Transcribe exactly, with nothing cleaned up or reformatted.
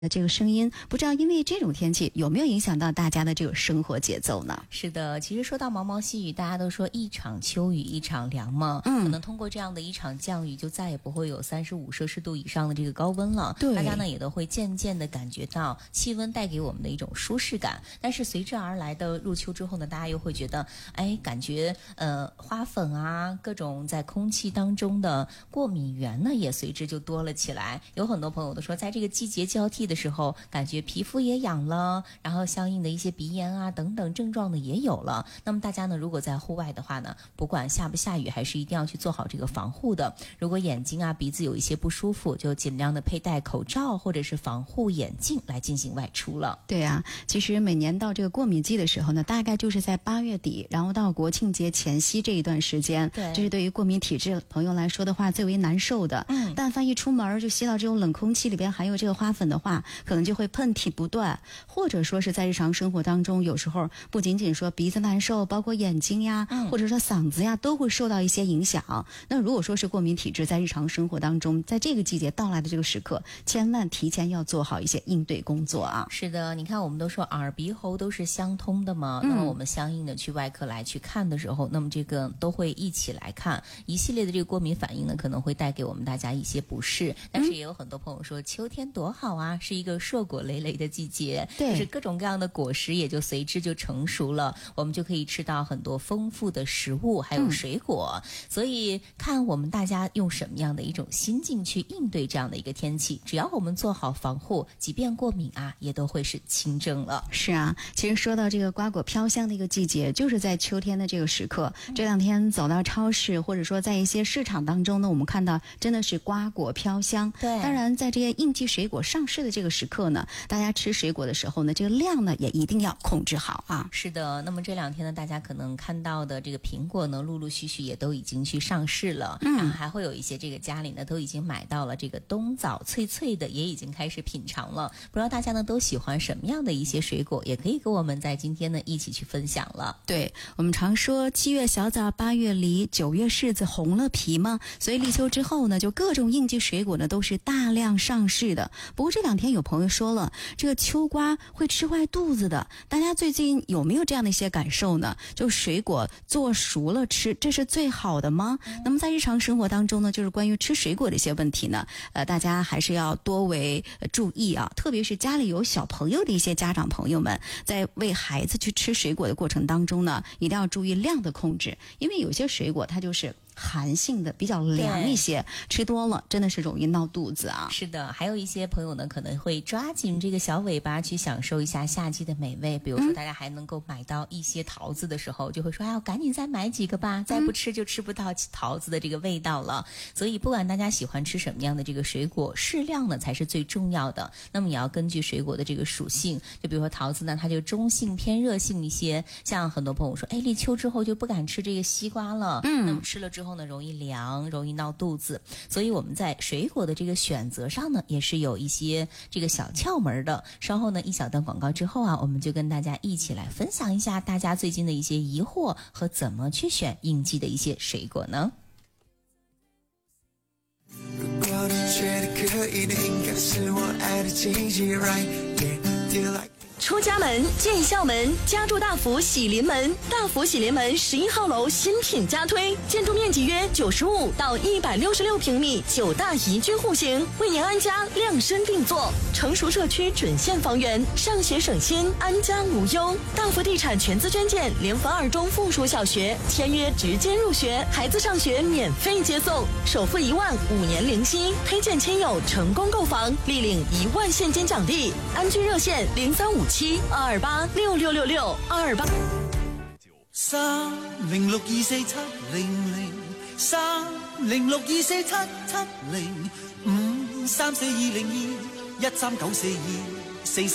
的这个声音，不知道因为这种天气有没有影响到大家的这个生活节奏呢？ 是的，其实说到毛毛细雨，大家都说一场秋雨一场凉嘛，嗯，可能通过这样的一场降雨，就再也不会有三十五摄氏度以上的这个高温了。 对， 大家呢也都会渐渐的感觉到气温带给我们的一种舒适感。但是随之而来的入秋之后呢，大家又会觉得，哎，感觉呃花粉啊，各种在空气当中的过敏源呢，也随之就多了起来。有很多朋友都说，在这个季节交替的时候，感觉皮肤也痒了，然后相应的一些鼻炎啊等等症状呢也有了。那么大家呢，如果在户外的话呢，不管下不下雨，还是一定要去做好这个防护的。如果眼睛啊鼻子有一些不舒服，就尽量的佩戴口罩或者是防护眼镜来进行外出了。 对啊，其实每年到这个过敏季的时候呢，大概就是在八月底，然后到国庆节前夕这一段时间， 对， 这是对于过敏体质朋友来说的话最为难受的。嗯，但凡一出门就吸到这种冷空气里边含有这个花粉的话，可能就会喷嚏不断，或者说是在日常生活当中，有时候不仅仅说鼻子难受，包括眼睛呀，嗯、或者说嗓子呀，都会受到一些影响。那如果说是过敏体质，在日常生活当中，在这个季节到来的这个时刻，千万提前要做好一些应对工作啊。 是的，你看我们都说耳鼻喉都是相通的嘛，嗯、那么我们相应的去外科来去看的时候，那么这个都会一起来看一系列的这个过敏反应呢，可能会带给我们大家一些不适。但是也有很多朋友说，秋天多好啊，是一个硕果累累的季节， 对， 就是各种各样的果实也就随之就成熟了，我们就可以吃到很多丰富的食物还有水果、嗯、所以看我们大家用什么样的一种心境去应对这样的一个天气，只要我们做好防护，即便过敏啊也都会是轻症了。 是啊，其实说到这个瓜果飘香的一个季节，就是在秋天的这个时刻、嗯、这两天走到超市或者说在一些市场当中呢，我们看到真的是瓜果飘香。 对， 当然在这些应季水果上市的这个时刻呢，大家吃水果的时候呢，这个量呢也一定要控制好啊。 是的，那么这两天呢，大家可能看到的这个苹果呢，陆陆续续也都已经去上市了，嗯，然后还会有一些这个家里呢都已经买到了这个冬枣脆脆的，也已经开始品尝了。不知道大家呢都喜欢什么样的一些水果，也可以跟我们在今天呢一起去分享了。 对，我们常说七月小枣八月梨，九月柿子红了皮嘛，所以立秋之后呢，就各种应季水果呢都是大量上市的。不过这两天有朋友说了，这个秋瓜会吃坏肚子的，大家最近有没有这样的一些感受呢？就水果做熟了吃，这是最好的吗？嗯、那么在日常生活当中呢，就是关于吃水果的一些问题呢，呃，大家还是要多为注意啊，特别是家里有小朋友的一些家长朋友们，在喂孩子去吃水果的过程当中呢，一定要注意量的控制，因为有些水果它就是寒性的比较凉一些，吃多了真的是容易闹肚子啊。 是的，还有一些朋友呢可能会抓紧这个小尾巴去享受一下夏季的美味，比如说大家还能够买到一些桃子的时候、嗯、就会说哎，我赶紧再买几个吧，再不吃就吃不到桃子的这个味道了、嗯、所以不管大家喜欢吃什么样的这个水果，适量呢才是最重要的。那么也要根据水果的这个属性，就比如说桃子呢它就中性偏热性一些，像很多朋友说哎，立秋之后就不敢吃这个西瓜了，嗯，那么吃了之后呢容易凉，容易闹肚子，所以我们在水果的这个选择上呢也是有一些这个小窍门的。稍后呢一小段广告之后啊，我们就跟大家一起来分享一下大家最近的一些疑惑和怎么去选应季的一些水果呢。如果你觉得可以的应该是我爱的季节 right yeah feel like 出家门见校门，家住大福喜临门。大福喜临门十一号楼新品加推，建筑面积约九十五到一百六十六平米，九大宜居户型，为您安家量身定做。成熟社区准现房源，上学省心，安家无忧。大福地产全资捐建联合二中附属小学，签约直接入学，孩子上学免费接送，首付一万，五年零息。推荐亲友成功购房，立领一万现金奖励。安居热线零三五七二二八六六六六二二八三零六二四七零零三零六二四七七零五三四二零二一三九四二。